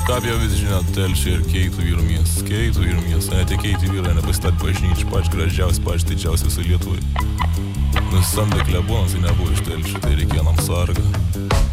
Kaip jau vis žinot, telšiai ir keitų vyrų miestas. Keitų vyrų miestas, ne tik keiti vyrai nepasistatė bažnyčią, pač gražiausi, pač didžiausi visai Lietuvai. Nusisamdė klebonas, tai nebuvo iš telšių, tai reikėjo nam sargą.